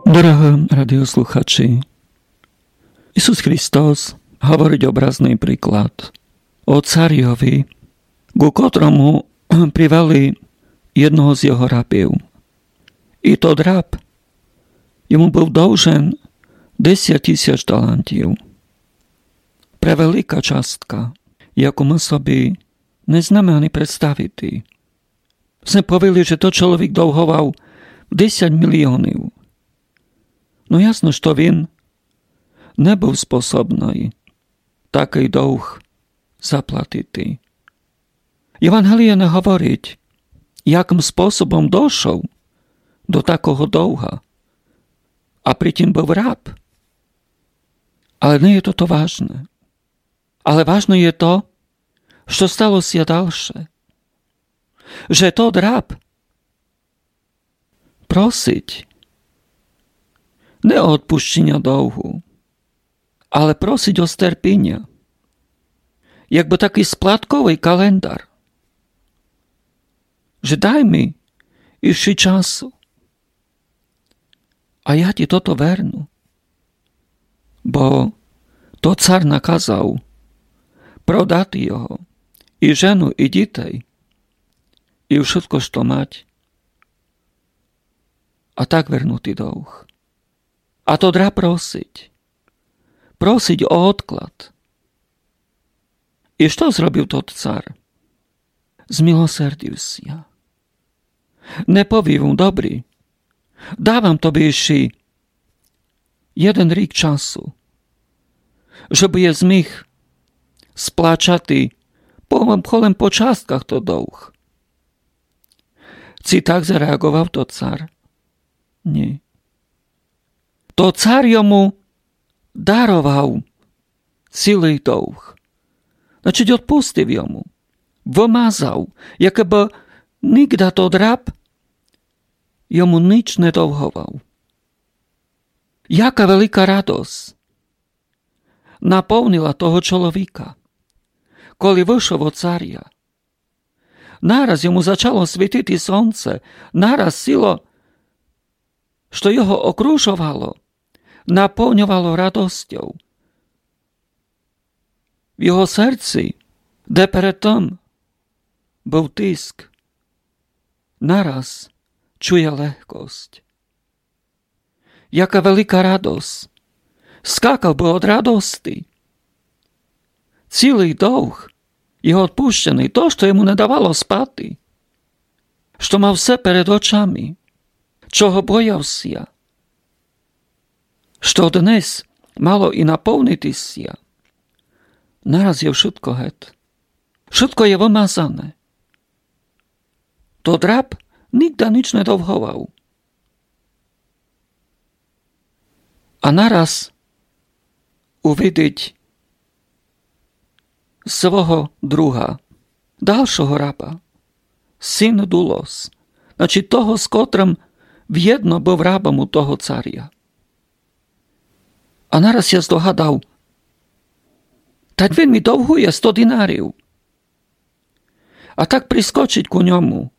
Drahí radiosluchači, Isus Kristus hovoriť obrazný príklad o cariovi, ku ktorému privali jednoho z jeho rabiev. I to rab jemu bol dlžen 10 000 talentiov. Preveľká častka, jaku mu sobie neznáme ani predstaviti. Sme povedali, že to človek dlhoval 10 miliónov. No jasno, što він не був способний такий довг заплатити. Євангеліє не говорить, яким способом дійшов до такого довга, а притім був раб. Але не є то важне. Але важно є то, що сталося дальше. Že тот раб просить не o odpuszczenia długu, ale prosić o sterpienia. Jakby taki spłatkowy kalendar. Że daj mi jeszcze czasu, a ja ci to wernu. Bo to car nakazał prodać jego i żenu i dzieci i wszystko, co mać, a tak wernuty dług. A to dra prosiť o odklad. I što zrobił tot car? Zmiłosierdził się. Nie powiedział, dobry, dawam tobie jeszcze 1 rok czasu, żeby je zmógł spłaczati polem po častkach to dług. Czy tak zareagował tot car? Nie. To car jemu darował cілий dług. Значить, odpustiv jemu. Wymazał, jakby nigdy to rab jemu nic nie długował. Jaka wielka radość napełniła toho człowieka, kiedy wyszedł od carya. Naraz jemu zaczęło świecić słońce, naraz silo, що його окружувало, наповнювало радостю. В його серці, де перед тим був тиск, нараз чує легкость. Яка велика радость! Скакав би від радості. Цілий довг його відпущений, то, що йому не давало спати, що мав все перед очами, чого боявся, що днес мало і наповнитися, нараз є wszystko геть. Wszystko є вимазане. Тот раб нігде ніч не довговав. А нараз увидить свого друга, dalszого раба, син Дулос, значить того, з котрим в'єдно був рабом у того царя. А нараз я здогадав, так він мені довгує 100 динарів. А так прискочить к ньому